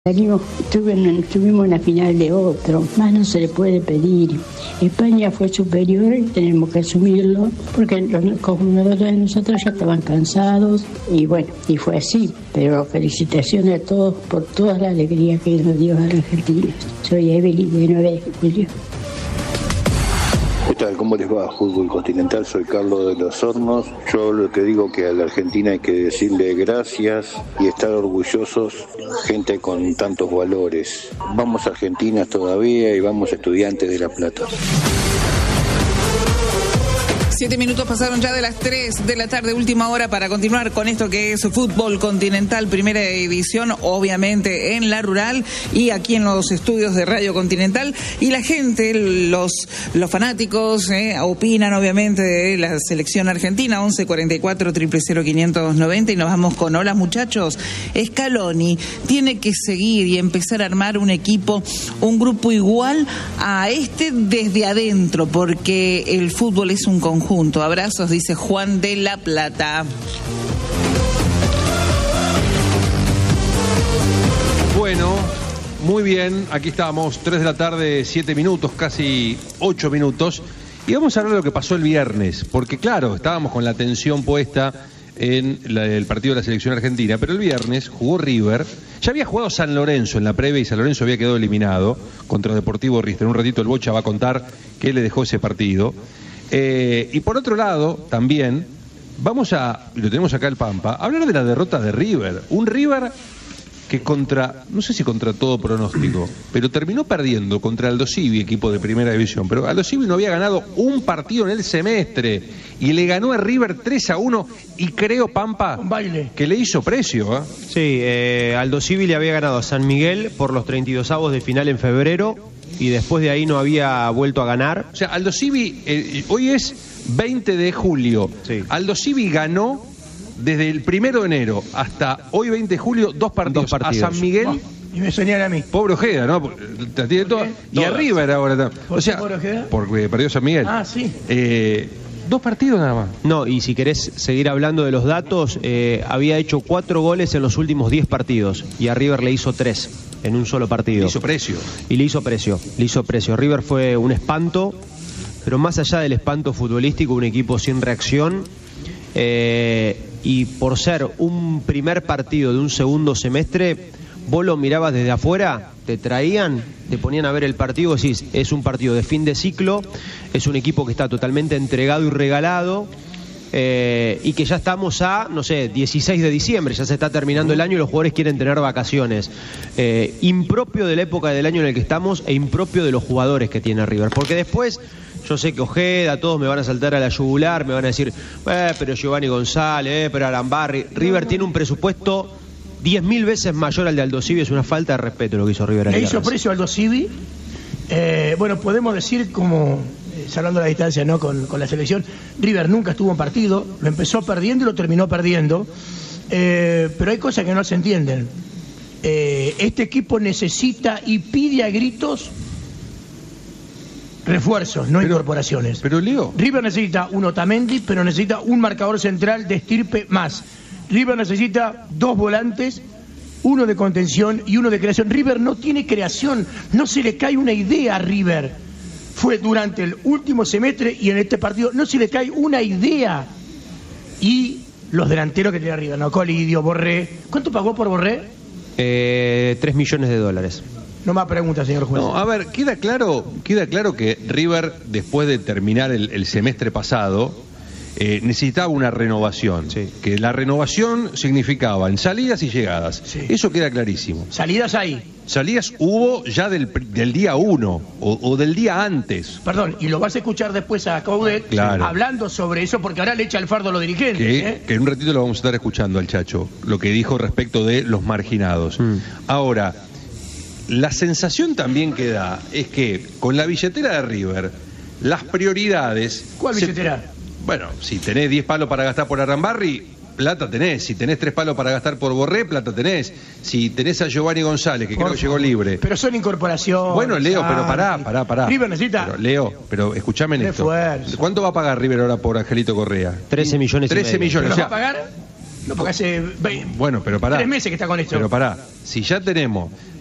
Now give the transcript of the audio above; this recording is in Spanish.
Tuvimos una final de otro, más no se le puede pedir. España fue superior y tenemos que asumirlo, porque los jugadores de nosotros ya estaban cansados y bueno, y fue así. Pero felicitaciones a todos por toda la alegría que nos dio a la Argentina. Soy Evelyn de 9 de julio. ¿Qué tal? ¿Cómo les va? Fútbol Continental, soy Carlos de los Hornos. Yo lo que digo que a la Argentina hay que decirle gracias y estar orgullosos, gente con tantos valores. Vamos Argentinas todavía y vamos Estudiantes de La Plata. 7 minutos pasaron ya de las 3 de la tarde, última hora para continuar con esto que es Fútbol Continental, primera edición, obviamente en la rural y aquí en los estudios de Radio Continental. Y la gente, los fanáticos, opinan obviamente de la selección argentina, 11 44 000 590, y nos vamos con: hola muchachos, Scaloni tiene que seguir y empezar a armar un equipo, un grupo igual a este desde adentro, porque el fútbol es un conjunto. Abrazos, dice Juan de La Plata. Bueno, muy bien, aquí estamos, 3 de la tarde, 7 minutos, casi 8 minutos, y vamos a hablar de lo que pasó el viernes, porque claro, estábamos con la atención puesta en el partido de la selección argentina, pero el viernes jugó River. Ya había jugado San Lorenzo en la previa y San Lorenzo había quedado eliminado contra Deportivo Riestra. En un ratito el Bocha va a contar qué le dejó ese partido. Y por otro lado, también, lo tenemos acá el Pampa, hablar de la derrota de River. Un River que no sé si contra todo pronóstico, pero terminó perdiendo contra Aldo Civi, equipo de primera división. Pero Aldo Civi no había ganado un partido en el semestre y le ganó a River 3-1 y creo, Pampa, que le hizo precio. Sí, Aldo Civi le había ganado a San Miguel por los 32avos de final en febrero. Y después de ahí no había vuelto a ganar. O sea, Aldo Civi, hoy es 20 de julio. Sí. Aldo Civi ganó desde el 1 de enero hasta hoy 20 de julio dos partidos. A San Miguel. Y me soñan a mí. Pobre Ojeda, ¿no? La tiene toda. Y a River ahora. ¿Por qué pobre Ojeda? Porque perdió San Miguel. Ah, sí. 2 partidos nada más. No, y si querés seguir hablando de los datos, había hecho 4 goles en los últimos 10 partidos. Y a River le hizo 3. En un solo partido. Le hizo precio. Y le hizo precio. River fue un espanto, pero más allá del espanto futbolístico, un equipo sin reacción. Y por ser un primer partido de un segundo semestre, vos lo mirabas desde afuera, te traían, te ponían a ver el partido, decís, es un partido de fin de ciclo, es un equipo que está totalmente entregado y regalado. Y que ya estamos a, 16 de diciembre, ya se está terminando el año y los jugadores quieren tener vacaciones. Impropio de la época del año en el que estamos e impropio de los jugadores que tiene River. Porque después, yo sé que Ojeda, todos me van a saltar a la yugular, me van a decir, pero Giovanni González, pero Arambarri. River tiene un presupuesto 10.000 veces mayor al de Aldo Civi, es una falta de respeto lo que hizo River. Le hizo precio a Aldo Civi. Bueno, podemos decir como... salvando la distancia, ¿no? Con la selección, River nunca estuvo en partido, lo empezó perdiendo y lo terminó perdiendo, pero hay cosas que no se entienden. Este equipo necesita y pide a gritos refuerzos, no incorporaciones. Pero Leo, River necesita un Otamendi, pero necesita un marcador central de estirpe más. River necesita 2 volantes, uno de contención y uno de creación. River no tiene creación, no se le cae una idea a River. Fue durante el último semestre y en este partido no se le cae una idea. Y los delanteros que tiene arriba, ¿no? Colidio, Borré. ¿Cuánto pagó por Borré? $3 millones. No más preguntas, señor juez. No, a ver, queda claro que River, después de terminar el semestre pasado, necesitaba una renovación. Sí. Que la renovación significaba en salidas y llegadas. Sí. Eso queda clarísimo. Salidas hay. Salidas hubo ya del día 1 o del día antes. Perdón, y lo vas a escuchar después a Coudet, claro, hablando sobre eso, porque ahora le echa el fardo a los dirigentes. Que en un ratito lo vamos a estar escuchando al Chacho, lo que dijo respecto de los marginados. Ahora, la sensación también que da es que con la billetera de River, las prioridades... ¿Cuál billetera? Bueno, si tenés 10 palos para gastar por Arambarri, plata tenés. Si tenés 3 palos para gastar por Borré, plata tenés. Si tenés a Giovanni González, que creo que llegó libre. Pero son incorporaciones. Bueno, Leo, pero pará. River necesita. Pero, Leo, pero escuchame en esto. ¿Cuánto va a pagar River ahora por Angelito Correa? 13 millones. 13 millones. ¿Pero va a pagar? No, porque hace Bueno, pero pará. 3 meses que está con esto. Pero pará, si ya tenemos